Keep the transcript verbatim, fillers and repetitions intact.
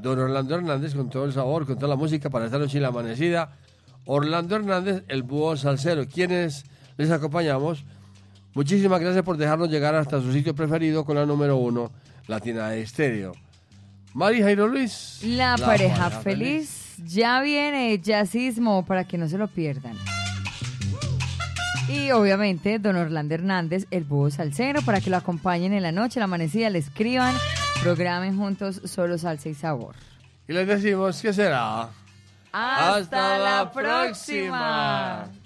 Don Orlando Hernández con todo el sabor, con toda la música para esta noche en la amanecida. Orlando Hernández, el búho salsero. ¿Quiénes les acompañamos? Muchísimas gracias por dejarnos llegar hasta su sitio preferido con la número uno, Latina de Estéreo. Mari Jairo Luis. La, la pareja, pareja feliz. feliz. Ya viene Jazzismo para que no se lo pierdan. Y obviamente Don Orlando Hernández, el búho salsero, para que lo acompañen en la noche, en la amanecida, le escriban, programen juntos Solo Salsa y Sabor. Y les decimos que será hasta, hasta la próxima. próxima.